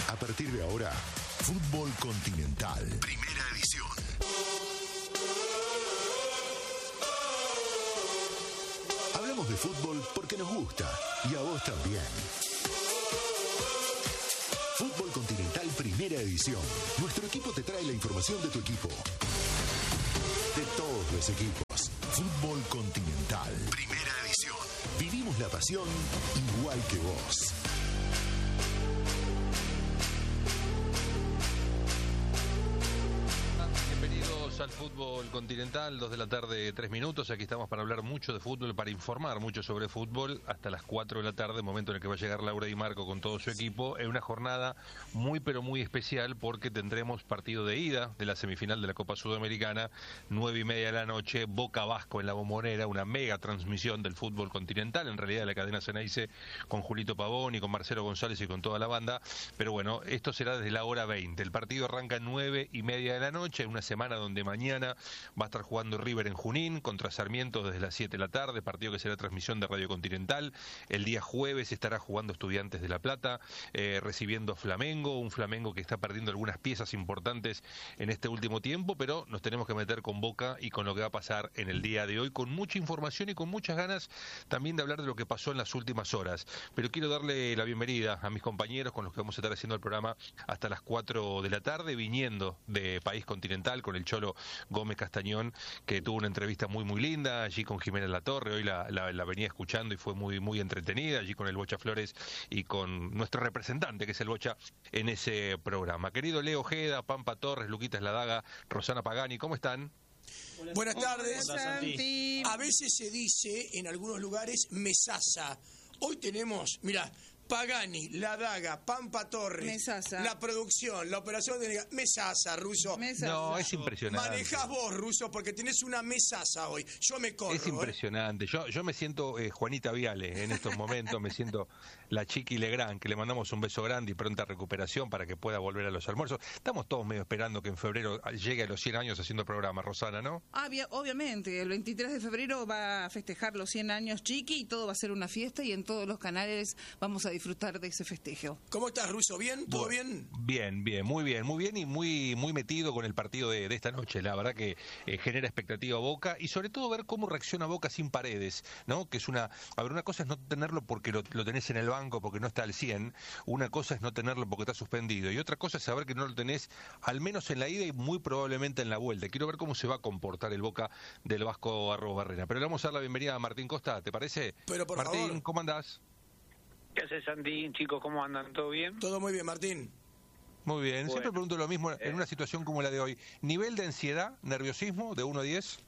A partir de ahora, Fútbol Continental, primera edición. Hablamos de fútbol porque nos gusta y a vos también. Fútbol Continental, primera edición. Nuestro equipo te trae la información de tu equipo. De todos los equipos. Fútbol Continental, primera edición. Vivimos la pasión igual que vos. Al Fútbol Continental, 2 de la tarde, 3 minutos. Aquí estamos para hablar mucho de fútbol, para informar mucho sobre fútbol, hasta las 4 de la tarde, momento en el que va a llegar Laura Di Marco con todo su equipo, en una jornada muy pero muy especial, porque tendremos partido de ida de la semifinal de la Copa Sudamericana, 9:30 de la noche, Boca Vasco en la Bombonera, una mega transmisión del Fútbol Continental, en realidad de la cadena Ceneice, con Julito Pavón y con Marcelo González y con toda la banda, pero bueno, esto será desde la hora 20. El partido arranca 9:30 de la noche, en una semana donde mañana va a estar jugando River en Junín contra Sarmiento desde las 7 de la tarde, partido que será transmisión de Radio Continental. El día jueves estará jugando Estudiantes de La Plata, recibiendo Flamengo, un Flamengo que está perdiendo algunas piezas importantes en este último tiempo, pero nos tenemos que meter con Boca y con lo que va a pasar en el día de hoy, con mucha información y con muchas ganas también de hablar de lo que pasó en las últimas horas. Pero quiero darle la bienvenida a mis compañeros con los que vamos a estar haciendo el programa hasta las 4 de la tarde, viniendo de País Continental con el Cholo Gómez Castañón, que tuvo una entrevista muy muy linda allí con Jimena Latorre. Hoy la venía escuchando y fue muy muy entretenida, allí con el Bocha Flores y con nuestro representante, que es el Bocha, en ese programa. Querido Leo Ojeda, Pampa Torres, Luquitas Ladaga, Rosana Pagani, ¿cómo están? Buenas tardes. Hola, Santi. A veces se dice en algunos lugares mesaza. Hoy tenemos, mira, Pagani, Ladaga, Pampa Torres, Mesaza. La producción, la operación de mesaza, Russo. Mesaza. No, es impresionante. Manejás vos, Russo, porque tenés una mesaza hoy. Yo me corro. Es impresionante. Yo me siento Juanita Viale en estos momentos, me siento la Chiqui Legrand, que le mandamos un beso grande y pronta recuperación para que pueda volver a los almuerzos. Estamos todos medio esperando que en febrero llegue a los 100 años haciendo programa, Rosana, ¿no? Obviamente, el 23 de febrero va a festejar los 100 años Chiqui y todo va a ser una fiesta y en todos los canales vamos a disfrutar de ese festejo. ¿Cómo estás, Russo? ¿Bien? ¿Todo bien? Bien, muy bien y muy metido con el partido de esta noche. La verdad que genera expectativa a Boca y sobre todo ver cómo reacciona Boca sin Paredes, ¿no? Que es una cosa es no tenerlo porque lo tenés en el banco, porque no está al 100, una cosa es no tenerlo porque está suspendido y otra cosa es saber que no lo tenés al menos en la ida y muy probablemente en la vuelta. Quiero ver cómo se va a comportar el Boca del Vasco Arroz Barrena. Pero le vamos a dar la bienvenida a Martín Costa, ¿te parece? Pero por Martín, favor. ¿cómo andás? ¿Qué haces, Santi? Chicos, ¿cómo andan? ¿Todo bien? Todo muy bien, Martín. Muy bien, Bueno, siempre pregunto lo mismo en una situación como la de hoy. ¿Nivel de ansiedad, nerviosismo de 1 a 10?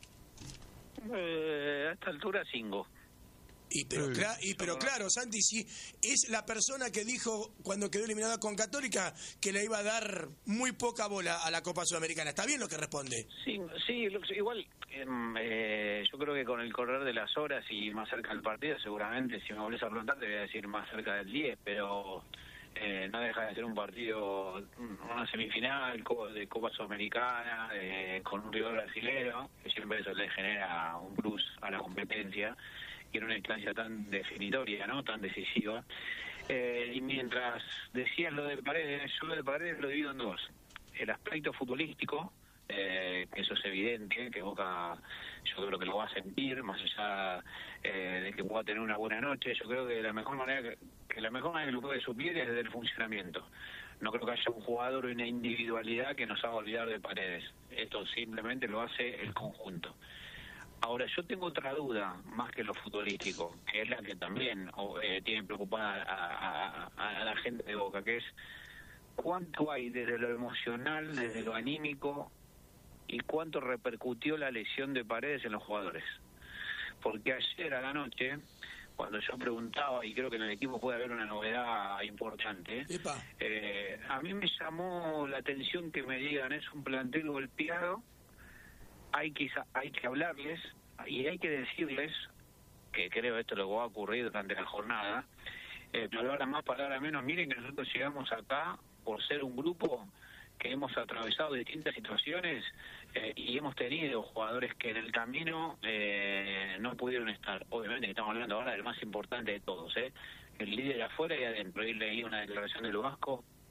A esta altura 5. Pero claro, Santi, sí, es la persona que dijo cuando quedó eliminada con Católica que le iba a dar muy poca bola a la Copa Sudamericana. ¿Está bien lo que responde? Sí, igual yo creo que con el correr de las horas y más cerca del partido, seguramente, si me volvés a preguntar, te voy a decir más cerca del 10, pero no deja de ser un partido, una semifinal de Copa Sudamericana, con un rival brasilero, que siempre eso le genera un plus a la competencia, y en una instancia tan definitoria, ¿no? Tan decisiva. Y mientras decías lo de Paredes, yo lo de Paredes lo divido en dos. El aspecto futbolístico, que eso es evidente, que Boca yo creo que lo va a sentir, más allá de que pueda tener una buena noche. Yo creo que la mejor manera que lo puede suplir es desde el funcionamiento. No creo que haya un jugador o una individualidad que nos haga olvidar de Paredes. Esto simplemente lo hace el conjunto. Ahora, yo tengo otra duda, más que lo futbolístico, que es la que también tiene preocupada a la gente de Boca, que es cuánto hay desde lo emocional, desde lo anímico, y cuánto repercutió la lesión de Paredes en los jugadores. Porque ayer a la noche, cuando yo preguntaba, y creo que en el equipo puede haber una novedad importante, a mí me llamó la atención que me digan, es un plantel golpeado, hay que hablarles y hay que decirles, que creo esto lo va a ocurrir durante la jornada, palabra más, palabra menos, miren que nosotros llegamos acá por ser un grupo que hemos atravesado distintas situaciones y hemos tenido jugadores que en el camino no pudieron estar. Obviamente que estamos hablando ahora del más importante de todos, el líder afuera y adentro. Y leí una declaración del Vasco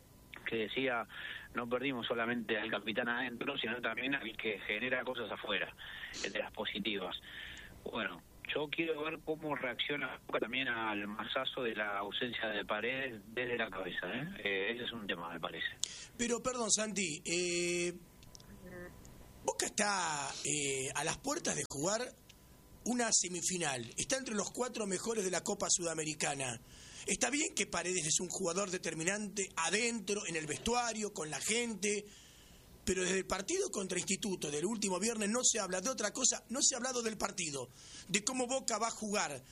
que decía, no perdimos solamente al capitán adentro, sino también al que genera cosas afuera, de las positivas. Bueno, yo quiero ver cómo reacciona Boca también al masazo de la ausencia de Paredes desde la cabeza, ese es un tema, me parece. Pero, perdón, Santi, Boca está a las puertas de jugar una semifinal, está entre los 4 mejores de la Copa Sudamericana. Está bien que Paredes es un jugador determinante adentro, en el vestuario, con la gente, pero desde el partido contra Instituto del último viernes no se habla de otra cosa, no se ha hablado del partido, de cómo Boca va a jugar,